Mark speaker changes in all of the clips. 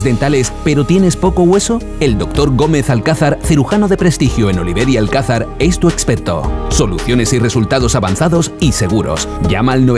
Speaker 1: dentales, pero tienes poco hueso? El Dr. Gómez Alcázar, cirujano de prestigio en Oliver y Alcázar, es tu experto. Soluciones y resultados avanzados y seguros. Llama al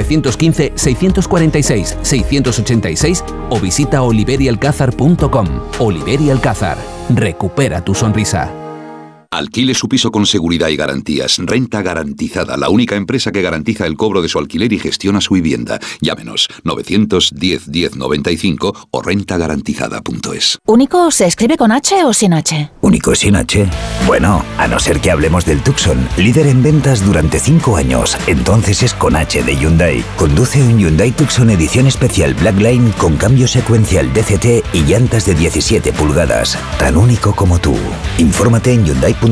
Speaker 1: 915-646-686 o visita oliverialcázar.com. Oliver y Alcázar. Recupera tu sonrisa.
Speaker 2: Alquile su piso con seguridad y garantías. Renta Garantizada, la única empresa que garantiza el cobro de su alquiler y gestiona su vivienda. Llámenos 910 10 95 o rentagarantizada.es.
Speaker 3: ¿Único se escribe con H o sin H?
Speaker 4: ¿Único sin H? Bueno, a no ser que hablemos del Tucson, líder en ventas durante 5 años. Entonces es con H de Hyundai. Conduce un Hyundai Tucson edición especial Blackline con cambio secuencial DCT y llantas de 17 pulgadas. Tan único como tú. Infórmate en Hyundai.es.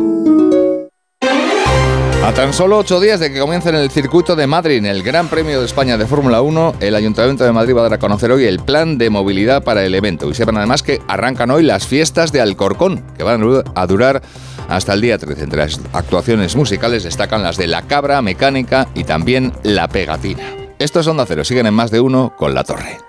Speaker 5: A tan solo 8 días de que comience en el circuito de Madrid, en el Gran Premio de España de Fórmula 1, el Ayuntamiento de Madrid va a dar a conocer hoy el plan de movilidad para el evento. Y sepan además que arrancan hoy las fiestas de Alcorcón, que van a durar hasta el día 13. Entre las actuaciones musicales destacan las de La Cabra, Mecánica y también La Pegatina. Estos son Onda Cero, siguen en Más de Uno con La Torre.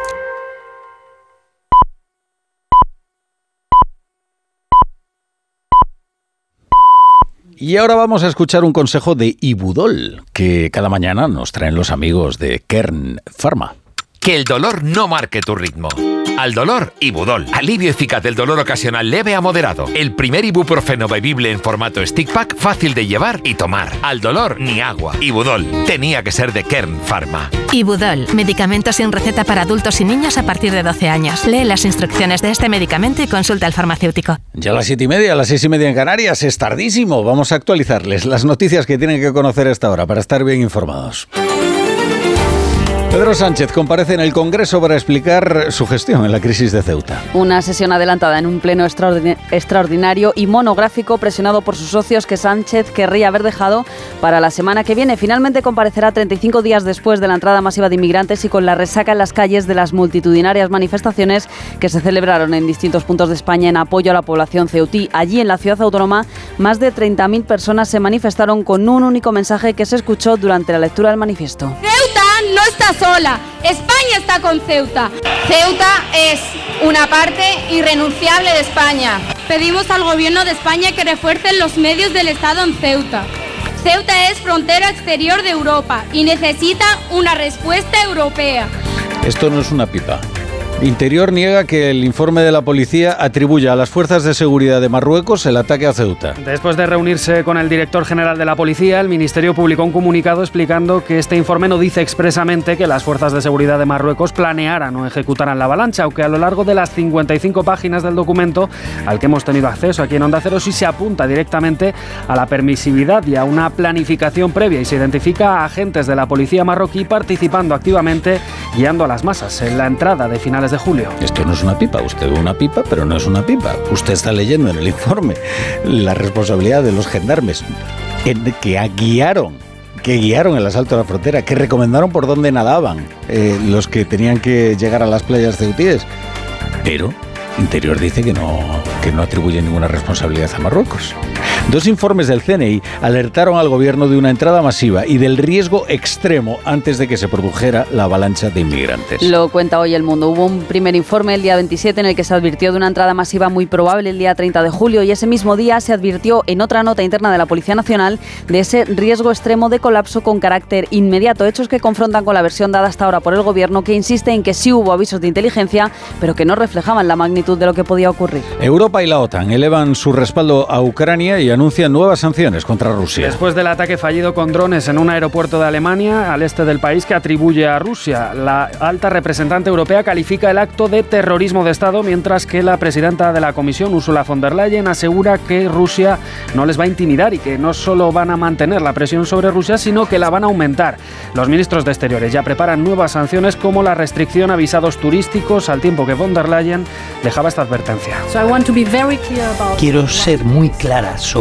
Speaker 6: Y ahora vamos a escuchar un consejo de Ibudol, que cada mañana nos traen los amigos de Kern Pharma.
Speaker 7: Que el dolor no marque tu ritmo. Al dolor, Ibudol. Alivio eficaz del dolor ocasional leve a moderado. El primer ibuprofeno bebible en formato stick pack, fácil de llevar y tomar. Al dolor, ni agua. Ibudol. Tenía que ser de Kern Pharma.
Speaker 8: Ibudol. Medicamento sin receta para adultos y niños a partir de 12 años. Lee las instrucciones de este medicamento y consulta al farmacéutico.
Speaker 6: Ya a las 7:30, a las 6:30 en Canarias. Es tardísimo. Vamos a actualizarles las noticias que tienen que conocer a esta hora para estar bien informados. Pedro Sánchez comparece en el Congreso para explicar su gestión en la crisis de Ceuta.
Speaker 9: Una sesión adelantada en un pleno extraordinario y monográfico presionado por sus socios que Sánchez querría haber dejado para la semana que viene. Finalmente comparecerá 35 días después de la entrada masiva de inmigrantes y con la resaca en las calles de las multitudinarias manifestaciones que se celebraron en distintos puntos de España en apoyo a la población ceutí. Allí, en la ciudad autónoma, más de 30.000 personas se manifestaron con un único mensaje que se escuchó durante la lectura del manifiesto.
Speaker 10: ¡Ceuta no está sola! España está con Ceuta. Ceuta es una parte irrenunciable de España. Pedimos al gobierno de España que refuercen los medios del Estado en Ceuta. Ceuta es frontera exterior de Europa y necesita una respuesta europea.
Speaker 6: Esto no es una pipa. Interior niega que el informe de la policía atribuya a las fuerzas de seguridad de Marruecos el ataque a Ceuta.
Speaker 11: Después de reunirse con el director general de la policía, el Ministerio publicó un comunicado explicando que este informe no dice expresamente que las fuerzas de seguridad de Marruecos planearan o ejecutaran la avalancha, aunque a lo largo de las 55 páginas del documento al que hemos tenido acceso aquí en Onda Cero sí se apunta directamente a la permisividad y a una planificación previa y se identifica a agentes de la policía marroquí participando activamente guiando a las masas en la entrada de finales de julio.
Speaker 6: Esto no es una pipa. Usted ve una pipa, pero no es una pipa. Usted está leyendo en el informe la responsabilidad de los gendarmes que guiaron el asalto a la frontera, que recomendaron por dónde nadaban los que tenían que llegar a las playas ceutíes. Pero Interior dice que no atribuye ninguna responsabilidad a Marruecos. 2 informes del CNI alertaron al gobierno de una entrada masiva y del riesgo extremo antes de que se produjera la avalancha de inmigrantes.
Speaker 9: Lo cuenta hoy El Mundo. Hubo un primer informe el día 27 en el que se advirtió de una entrada masiva muy probable el día 30 de julio y ese mismo día se advirtió en otra nota interna de la Policía Nacional de ese riesgo extremo de colapso con carácter inmediato. Hechos que confrontan con la versión dada hasta ahora por el gobierno, que insiste en que sí hubo avisos de inteligencia, pero que no reflejaban la magnitud de lo que podía ocurrir.
Speaker 6: Europa y la OTAN elevan su respaldo a Ucrania y anuncian nuevas sanciones contra Rusia.
Speaker 11: Después del ataque fallido con drones en un aeropuerto de Alemania, al este del país, que atribuye a Rusia, la alta representante europea califica el acto de terrorismo de Estado, mientras que la presidenta de la Comisión, Ursula von der Leyen, asegura que Rusia no les va a intimidar y que no solo van a mantener la presión sobre Rusia, sino que la van a aumentar. Los ministros de Exteriores ya preparan nuevas sanciones como la restricción a visados turísticos, al tiempo que von der Leyen dejaba esta advertencia.
Speaker 12: Quiero ser muy clara sobre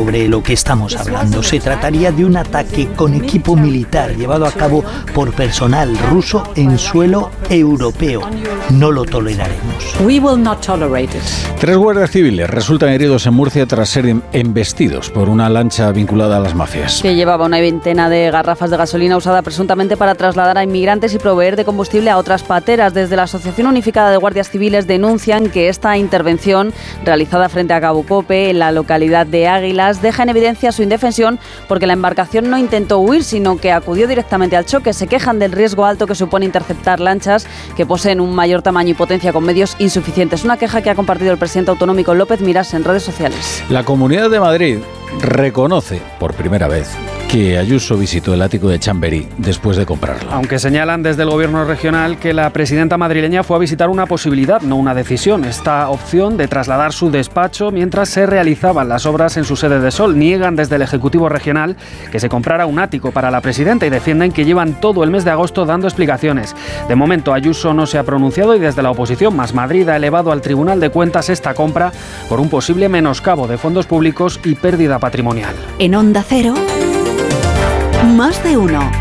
Speaker 12: sobre lo que estamos hablando. Se trataría de un ataque con equipo militar llevado a cabo por personal ruso en suelo europeo. No lo toleraremos.
Speaker 13: We will not tolerate it.
Speaker 6: 3 guardias civiles resultan heridos en Murcia tras ser embestidos por una lancha vinculada a las mafias.
Speaker 9: Que llevaba una veintena de garrafas de gasolina usada presuntamente para trasladar a inmigrantes y proveer de combustible a otras pateras. Desde la Asociación Unificada de Guardias Civiles denuncian que esta intervención realizada frente a Cabo Cope, en la localidad de Águilas, deja en evidencia su indefensión porque la embarcación no intentó huir, sino que acudió directamente al choque. Se quejan del riesgo alto que supone interceptar lanchas que poseen un mayor tamaño y potencia con medios insuficientes. Una queja que ha compartido el presidente autonómico López Miras en redes sociales.
Speaker 6: La Comunidad de Madrid reconoce por primera vez que Ayuso visitó el ático de Chamberí después de comprarlo.
Speaker 11: Aunque señalan desde el gobierno regional que la presidenta madrileña fue a visitar una posibilidad, no una decisión. Esta opción de trasladar su despacho mientras se realizaban las obras en su sede de Sol. Niegan desde el Ejecutivo regional que se comprara un ático para la presidenta y defienden que llevan todo el mes de agosto dando explicaciones. De momento Ayuso no se ha pronunciado y desde la oposición Más Madrid ha elevado al Tribunal de Cuentas esta compra por un posible menoscabo de fondos públicos y pérdida patrimonial.
Speaker 14: En Onda Cero, Más de uno.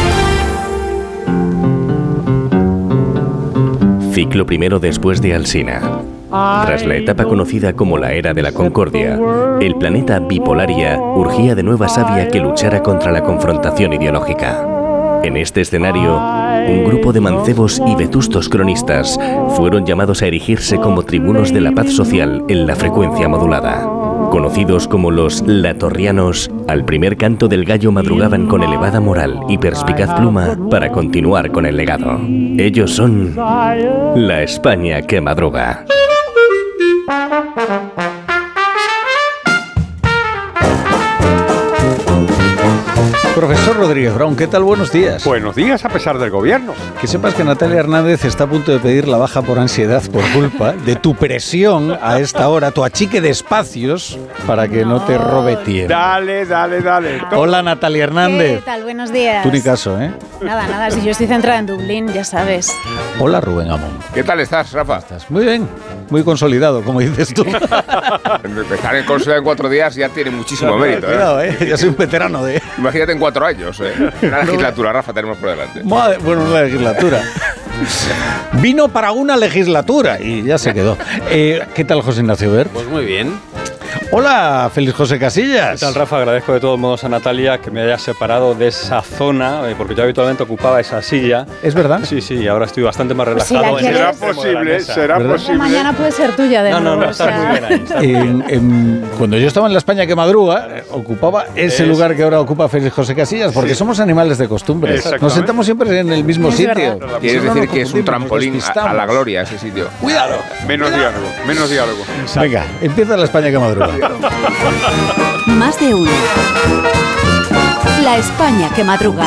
Speaker 15: Ciclo primero después de Alsina. Tras la etapa conocida como la Era de la Concordia, el planeta Bipolaria urgía de nueva savia que luchara contra la confrontación ideológica. En este escenario, un grupo de mancebos y vetustos cronistas fueron llamados a erigirse como tribunos de la paz social en la frecuencia modulada. Conocidos como los latorrianos, al primer canto del gallo madrugaban con elevada moral y perspicaz pluma para continuar con el legado. Ellos son la España que madruga.
Speaker 6: Profesor Rodríguez Brown, ¿qué tal? Buenos días.
Speaker 16: Buenos días a pesar del gobierno.
Speaker 6: Que sepas que Natalia Hernández está a punto de pedir la baja por ansiedad por culpa de tu presión a esta hora, tu achique de espacios para que no te robe tiempo.
Speaker 16: Dale.
Speaker 6: Hola Natalia Hernández.
Speaker 17: ¿Qué tal? Buenos días.
Speaker 6: Tú ni caso, ¿eh?
Speaker 17: Nada, si yo estoy centrada en Dublín, ya sabes.
Speaker 6: Hola Rubén Amón.
Speaker 5: ¿Qué tal estás, Rafa?
Speaker 6: Muy bien, muy consolidado, como dices tú.
Speaker 5: Estar en consolidado en 4 días ya tiene muchísimo mérito.
Speaker 6: Cuidado, ya soy un veterano de...
Speaker 5: Imagínate en 4 años, Una legislatura, Rafa, tenemos por delante.
Speaker 6: Bueno, una legislatura. Vino para una legislatura y ya se quedó. ¿Qué tal, José Ignacio Ver?
Speaker 18: Pues muy bien.
Speaker 6: Hola, Félix José Casillas.
Speaker 18: ¿Qué tal, Rafa? Agradezco de todos modos a Natalia que me haya separado de esa zona, porque yo habitualmente ocupaba esa silla.
Speaker 6: ¿Es verdad?
Speaker 18: Sí, ahora estoy bastante más relajado.
Speaker 17: Pues si
Speaker 16: será posible.
Speaker 17: Mañana puede ser tuya de nuevo.
Speaker 18: No, está muy bien ahí.
Speaker 6: Cuando yo estaba en la España que madruga, ocupaba ese lugar que ahora ocupa Félix José Casillas, porque somos animales de costumbre. Nos sentamos siempre en el mismo sitio.
Speaker 5: Quieres decir que es un trampolín a la gloria ese sitio.
Speaker 6: Cuidado.
Speaker 16: Menos diálogo.
Speaker 6: Venga, empieza la España que madruga.
Speaker 14: Más de uno. La España que madruga.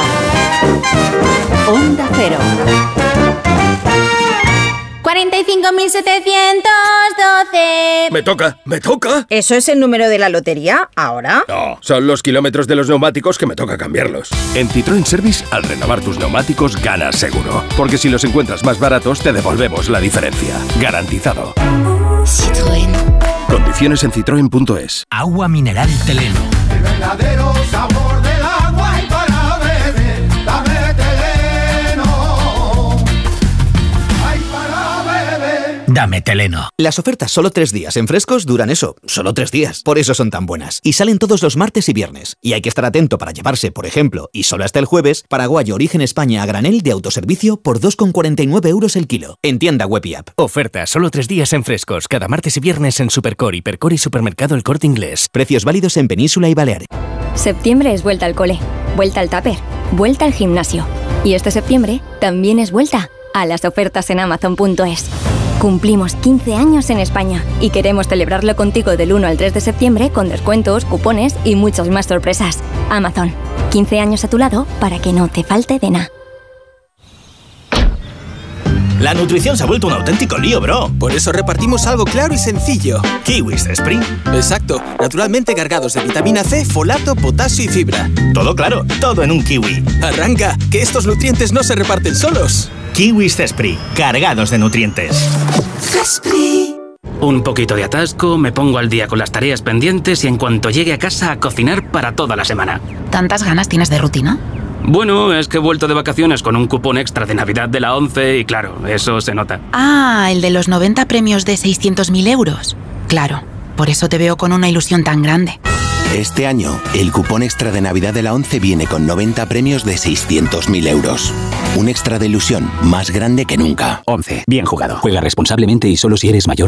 Speaker 14: Onda Cero.
Speaker 19: 45.712.
Speaker 20: Me toca.
Speaker 19: ¿Eso es el número de la lotería ahora?
Speaker 20: No, son los kilómetros de los neumáticos que me toca cambiarlos. En Citroën Service, al renovar tus neumáticos, ganas seguro. Porque si los encuentras más baratos, te devolvemos la diferencia. Garantizado.
Speaker 19: Citroën.
Speaker 20: Condiciones en citroen.es.
Speaker 21: Agua mineral Teleno.
Speaker 22: El verdadero sabor del agua y para beber, dame Teleno. Ay, para beber.
Speaker 21: Dame Teleno.
Speaker 23: Las ofertas solo 3 días en frescos duran eso, solo 3 días. Por eso son tan buenas. Y salen todos los martes y viernes. Y hay que estar atento para llevarse, por ejemplo, y solo hasta el jueves, Paraguayo Origen España a granel de autoservicio por 2,49 € el kilo. En tienda web y app.
Speaker 21: Oferta solo 3 días en frescos, cada martes y viernes en Supercor, Hipercor y Supermercado El Corte Inglés.
Speaker 23: Precios válidos en Península y Baleares.
Speaker 24: Septiembre es vuelta al cole, vuelta al tupper, vuelta al gimnasio. Y este septiembre también es vuelta a las ofertas en Amazon.es. Cumplimos 15 años en España y queremos celebrarlo contigo del 1 al 3 de septiembre con descuentos, cupones y muchas más sorpresas. Amazon, 15 años a tu lado para que no te falte de nada.
Speaker 25: La nutrición se ha vuelto un auténtico lío, bro.
Speaker 26: Por eso repartimos algo claro y sencillo.
Speaker 25: Kiwis Spring.
Speaker 26: Exacto, naturalmente cargados de vitamina C, folato, potasio y fibra.
Speaker 25: Todo claro, todo en un kiwi.
Speaker 26: Arranca, que estos nutrientes no se reparten solos.
Speaker 25: Kiwis Cespri, cargados de nutrientes.
Speaker 22: Cespri.
Speaker 21: Un poquito de atasco, me pongo al día con las tareas pendientes y en cuanto llegue a casa a cocinar para toda la semana.
Speaker 1: ¿Tantas ganas tienes de rutina?
Speaker 21: Bueno, es que he vuelto de vacaciones con un cupón extra de Navidad de la ONCE y claro, eso se nota.
Speaker 1: Ah, el de los 90 premios de 600.000 euros. Claro, por eso te veo con una ilusión tan grande.
Speaker 2: Este año, el cupón extra de Navidad de la ONCE viene con 90 premios de 600.000 euros. Un extra de ilusión más grande que nunca.
Speaker 3: ONCE, bien jugado. Juega responsablemente y solo si eres mayor de